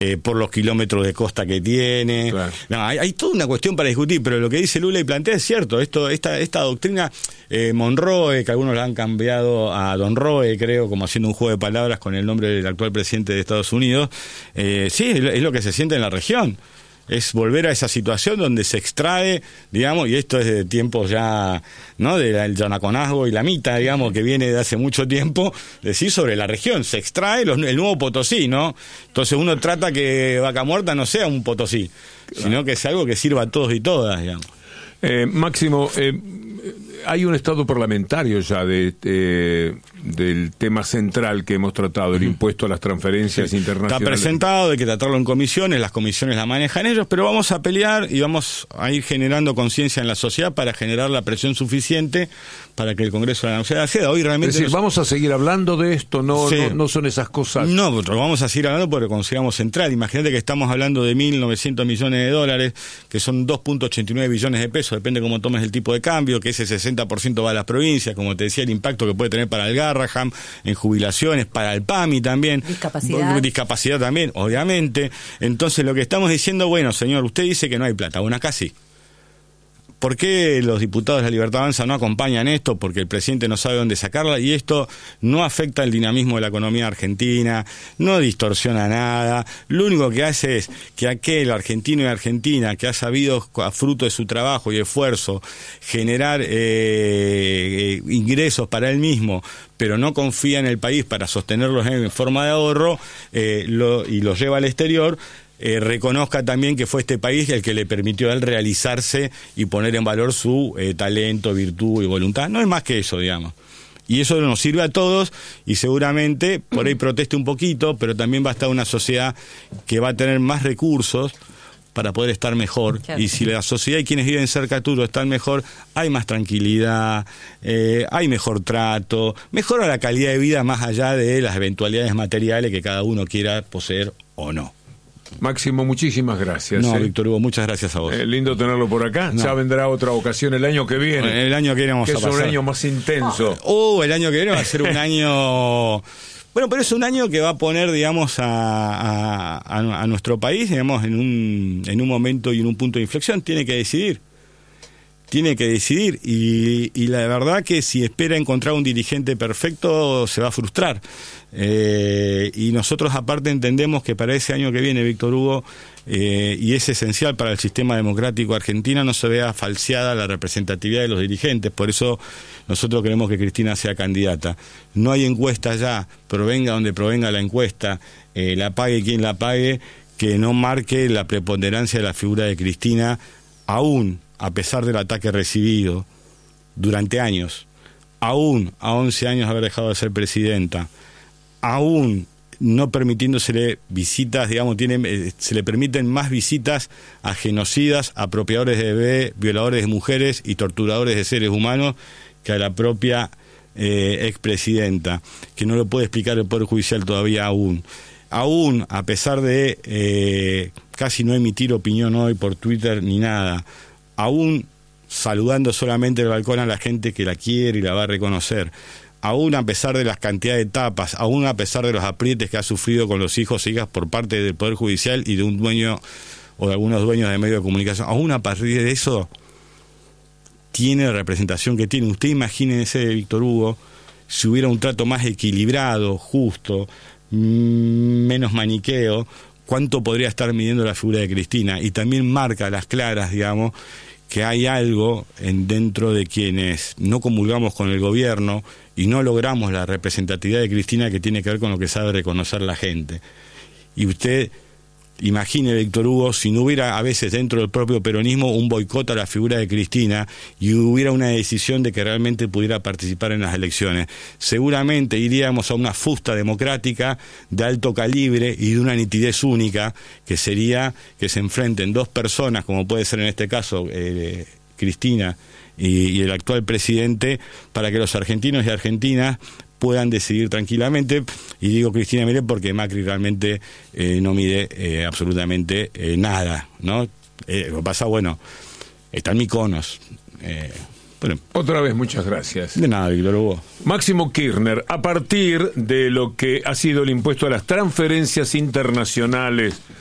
por los kilómetros de costa que tiene. Claro. No, hay toda una cuestión para discutir, pero lo que dice Lula y plantea es cierto. Esta doctrina, Monroe, que algunos la han cambiado a Don Roe, creo, como haciendo un juego de palabras con el nombre del actual presidente de Estados Unidos, sí, es lo que se siente en la región. Es volver a esa situación donde se extrae, digamos, y esto es de tiempos ya, ¿no?, del yanaconazgo y la mita, digamos, que viene de hace mucho tiempo, decir sobre la región, se extrae el nuevo Potosí, ¿no? Entonces uno trata que Vaca Muerta no sea un Potosí, sino que sea algo que sirva a todos y todas, digamos. Máximo, hay un estado parlamentario ya del tema central que hemos tratado, el impuesto a las transferencias internacionales. Está presentado, hay que tratarlo en comisiones, las comisiones la manejan ellos, pero vamos a pelear y vamos a ir generando conciencia en la sociedad para generar la presión suficiente para que el Congreso de la Nación acceda. Hoy realmente... Es decir, vamos a seguir hablando de esto, no son esas cosas... No, lo vamos a seguir hablando porque consideramos central. Imagínate que estamos hablando de 1.900 millones de dólares, que son 2.89 billones de pesos, depende cómo tomes el tipo de cambio, que ese 60% va a las provincias, como te decía, el impacto que puede tener para el Garraham, en jubilaciones, para el PAMI también. Discapacidad también, obviamente. Entonces lo que estamos diciendo, bueno, señor, usted dice que no hay plata, bueno, acá sí. ¿Por qué los diputados de la Libertad Avanza no acompañan esto? Porque el presidente no sabe dónde sacarla y esto no afecta el dinamismo de la economía argentina, no distorsiona nada. Lo único que hace es que aquel argentino y argentina que ha sabido, a fruto de su trabajo y esfuerzo, generar ingresos para él mismo, pero no confía en el país para sostenerlos en forma de ahorro y los lleva al exterior, reconozca también que fue este país el que le permitió a él realizarse y poner en valor su talento, virtud y voluntad. No es más que eso, digamos. Y eso nos sirve a todos y seguramente por ahí proteste un poquito, pero también va a estar una sociedad que va a tener más recursos para poder estar mejor. Claro. Y si la sociedad y quienes viven cerca tuyo están mejor, hay más tranquilidad, hay mejor trato, mejora la calidad de vida más allá de las eventualidades materiales que cada uno quiera poseer o no. Máximo, muchísimas gracias. No, Víctor Hugo, muchas gracias a vos. Lindo tenerlo por acá. No. Ya vendrá otra ocasión el año que viene. El año que viene vamos a pasar. Es un año más intenso. El año que viene va a ser un año... Bueno, pero es un año que va a poner, digamos, a nuestro país, digamos, en un momento y en un punto de inflexión. Tiene que decidir y la verdad que si espera encontrar un dirigente perfecto se va a frustrar. Y nosotros aparte entendemos que para ese año que viene, Víctor Hugo, y es esencial para el sistema democrático argentino, no se vea falseada la representatividad de los dirigentes. Por eso nosotros queremos que Cristina sea candidata. No hay encuesta ya, provenga donde provenga la encuesta, la pague quien la pague, que no marque la preponderancia de la figura de Cristina, aún a pesar del ataque recibido durante años, aún a 11 años de haber dejado de ser presidenta, aún no permitiéndosele visitas, digamos, se le permiten más visitas a genocidas, apropiadores de bebés, violadores de mujeres y torturadores de seres humanos que a la propia expresidenta, que no lo puede explicar el Poder Judicial todavía aún, a pesar de casi no emitir opinión hoy por Twitter ni nada, aún saludando solamente el balcón a la gente que la quiere y la va a reconocer, aún a pesar de las cantidades de tapas, aún a pesar de los aprietes que ha sufrido con los hijos e hijas por parte del Poder Judicial y de un dueño o de algunos dueños de medios de comunicación, aún a partir de eso tiene la representación que tiene. Usted imagínese, Víctor Hugo, si hubiera un trato más equilibrado, justo, menos maniqueo, cuánto podría estar midiendo la figura de Cristina. Y también marca a las claras, digamos, que hay algo dentro de quienes no comulgamos con el gobierno y no logramos la representatividad de Cristina, que tiene que ver con lo que sabe reconocer la gente. Y usted imagine, Víctor Hugo, si no hubiera a veces dentro del propio peronismo un boicot a la figura de Cristina y hubiera una decisión de que realmente pudiera participar en las elecciones, seguramente iríamos a una fusta democrática de alto calibre y de una nitidez única, que sería que se enfrenten dos personas, como puede ser en este caso Cristina y el actual presidente, para que los argentinos y argentinas puedan decidir tranquilamente. Y digo Cristina Milei porque Macri realmente no mide absolutamente nada, ¿no? Lo que pasa, bueno, están Mykonos, Bueno, otra vez, muchas gracias. De nada, Víctor Hugo. Máximo Kirchner, a partir de lo que ha sido el impuesto a las transferencias internacionales